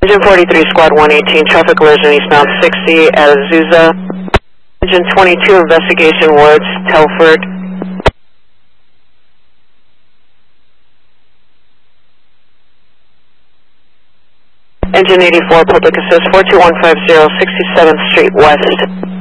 Engine 43, Squad 118, traffic collision eastbound 60 at Azusa. Engine 22, investigation Woods, Telford. Engine 84, public assist 42150, 67th Street West.